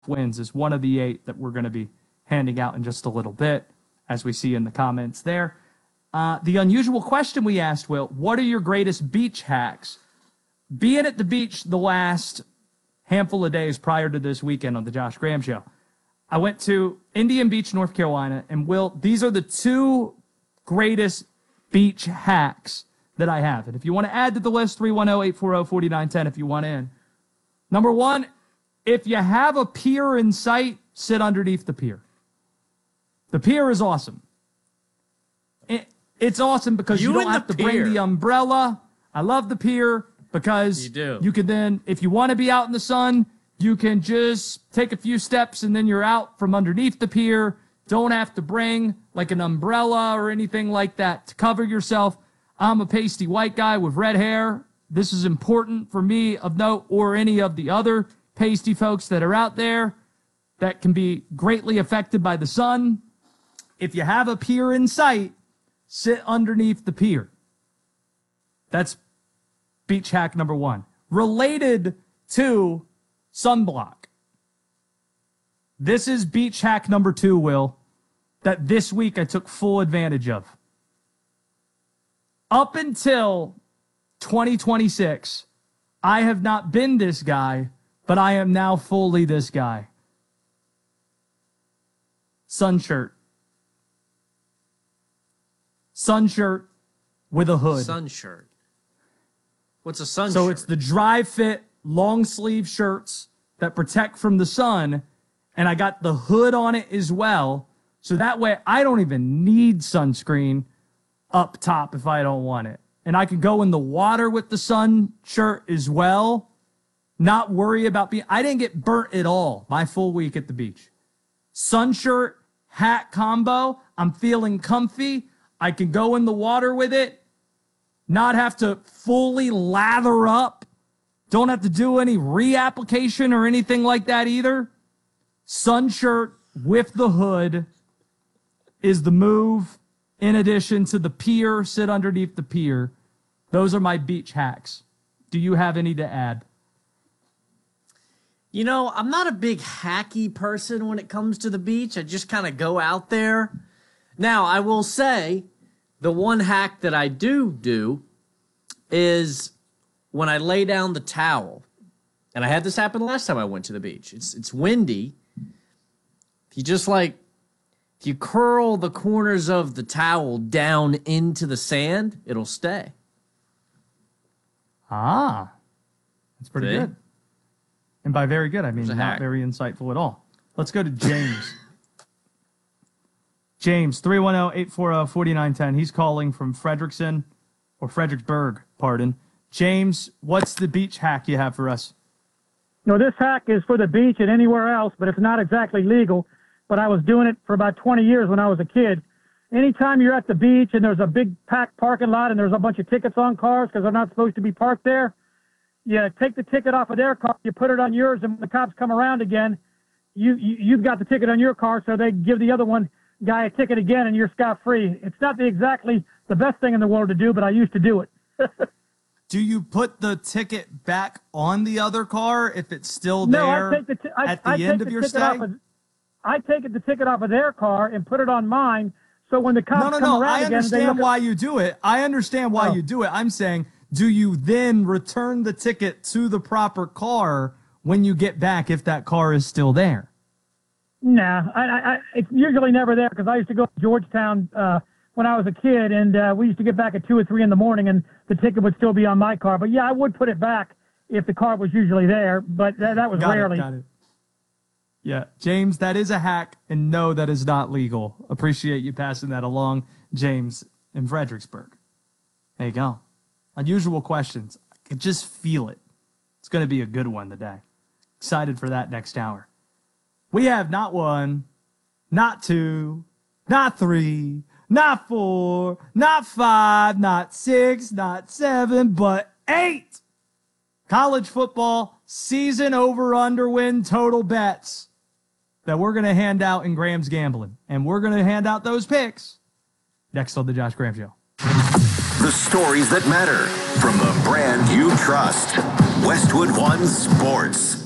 wins is one of the 8 that we're going to be handing out in just a little bit, as we see in the comments there. The unusual question we asked, Will, what are your greatest beach hacks? Being at the beach the last handful of days prior to this weekend on the Josh Graham Show, I went to Indian Beach, North Carolina, and Will, these are the 2 greatest beach hacks that I have. And if you want to add to the list, 310-840-4910 if you want in. Number 1, if you have a pier in sight, sit underneath the pier. The pier is awesome. It's awesome because you don't have to bring the umbrella. I love the pier because you can then, if you want to be out in the sun, you can just take a few steps and then you're out from underneath the pier. Don't have to bring like an umbrella or anything like that to cover yourself. I'm a pasty white guy with red hair. This is important for me of note, or any of the other pasty folks that are out there that can be greatly affected by the sun. If you have a pier in sight, sit underneath the pier. That's beach hack number 1. Related to sunblock. This is beach hack number 2, Will, that this week I took full advantage of. Up until 2026, I have not been this guy, but I am now fully this guy. Sun shirt. Sun shirt with a hood. Sun shirt. What's a sun shirt? So it's the dry fit, long sleeve shirts that protect from the sun, and I got the hood on it as well. So that way I don't even need sunscreen up top if I don't want it. And I can go in the water with the sun shirt as well. Not worry about being... I didn't get burnt at all my full week at the beach. Sun shirt, hat combo. I'm feeling comfy. I can go in the water with it. Not have to fully lather up. Don't have to do any reapplication or anything like that either. Sun shirt with the hood is the move. In addition to the pier, sit underneath the pier. Those are my beach hacks. Do you have any to add? You know, I'm not a big hacky person when it comes to the beach. I just kind of go out there. Now, I will say, the one hack that I do is when I lay down the towel. And I had this happen last time I went to the beach. It's windy. If you just if you curl the corners of the towel down into the sand, it'll stay. Ah, that's pretty good. And by very good, I mean not very insightful at all. Let's go to James. James, 310-840-4910. He's calling from Fredericksburg, pardon. James, what's the beach hack you have for us? No, this hack is for the beach and anywhere else, but it's not exactly legal. But I was doing it for about 20 years when I was a kid. Anytime you're at the beach and there's a big packed parking lot and there's a bunch of tickets on cars because they're not supposed to be parked there, you take the ticket off of their car, you put it on yours, and when the cops come around again, you've got the ticket on your car, so they give the other one guy a ticket again, and you're scot-free. It's not exactly the best thing in the world to do, but I used to do it. Do you put the ticket back on the other car if it's still there at the end of your stay? I take the ticket off of their car and put it on mine, so when the cops come around again, I understand why you do it. I understand why you do it. I'm saying, do you then return the ticket to the proper car when you get back if that car is still there? Nah, it's usually never there because I used to go to Georgetown when I was a kid, and we used to get back at 2 or 3 in the morning, and the ticket would still be on my car. But, yeah, I would put it back if the car was usually there, but that was rarely. Got it. Yeah, James, that is a hack, and no, that is not legal. Appreciate you passing that along, James, in Fredericksburg. There you go. Unusual questions. I can just feel it. It's going to be a good one today. Excited for that next hour. We have not 1, not 2, not 3, not 4, not 5, not 6, not 7, but 8 college football season over-under win total bets that we're going to hand out in Graham's Gambling. And we're going to hand out those picks next on the Josh Graham Show. The stories that matter from the brand you trust. Westwood One Sports.